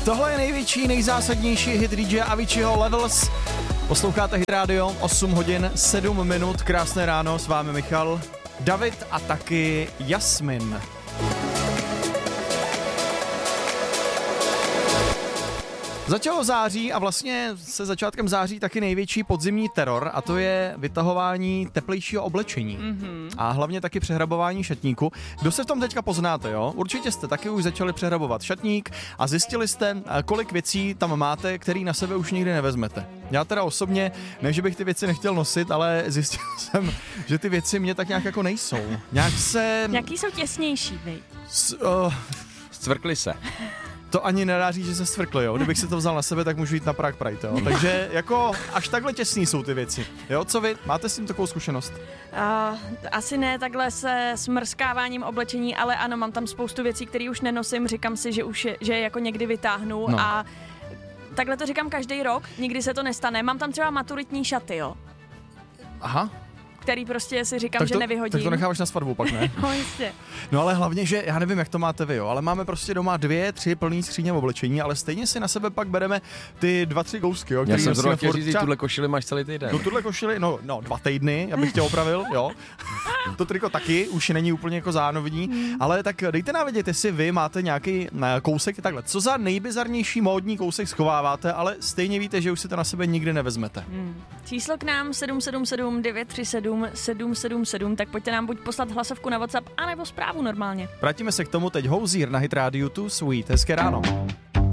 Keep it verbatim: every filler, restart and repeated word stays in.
Tohle je největší, nejzásadnější hit D J Aviciiho Levels. Posloucháte Hit Radio, osm hodin, sedm minut, krásné ráno, s vámi Michal, David a taky Jasmin. Začalo září a vlastně se začátkem září taky největší podzimní teror a to je vytahování teplejšího oblečení. Mm-hmm. A hlavně taky přehrabování šatníku. Kdo se v tom teďka poznáte, jo? Určitě jste taky už začali přehrabovat šatník a zjistili jste, kolik věcí tam máte, který na sebe už nikdy nevezmete. Já teda osobně, ne, že bych ty věci nechtěl nosit, ale zjistil jsem, že ty věci mě tak nějak jako nejsou. Nějak se... Jaký jsou těsnější, vy? S, uh... Stvrkli se. To ani nedá říct, že se stvrkli, jo. Kdybych si to vzal na sebe, tak můžu jít na Prague Pride, jo. Takže jako až takhle těsný jsou ty věci. Jo, co vy? Máte s tím takovou zkušenost? Uh, asi ne takhle se smrskáváním oblečení, ale ano, mám tam spoustu věcí, které už nenosím, říkám si, že už je, že je jako někdy vytáhnu no. A takhle to říkám každý rok, nikdy se to nestane. Mám tam třeba maturitní šaty, jo. Aha. Který prostě si říkám, tak to, že nevyhodím. Tak to necháváš na svatbu pak, ne? No jistě. No ale hlavně, že já nevím, jak to máte vy, jo, ale máme prostě doma dvě, tři plný skříně oblečení, ale stejně si na sebe pak bereme ty dva, tři kousky, jo. Já jsem zrovna chtěl říct, tuhle košili máš celý týden. No tuhle košili, no, no dva týdny, abych tě opravil, jo. To triko taky už není úplně jako zánovní, hmm. ale tak dejte nám vědět, jestli vy máte nějaký kousek takhle. Co za nejbizarnější módní kousek schováváte, ale stejně víte, že už si to na sebe nikdy nevezmete. Hmm. Číslo k nám sedm sedm sedm devět tři sedm sedm sedm sedm, tak pojďte nám buď poslat hlasovku na WhatsApp, anebo zprávu normálně. Vrátíme se k tomu teď Hozier na Hit Radio Too Sweet. Hezké ráno.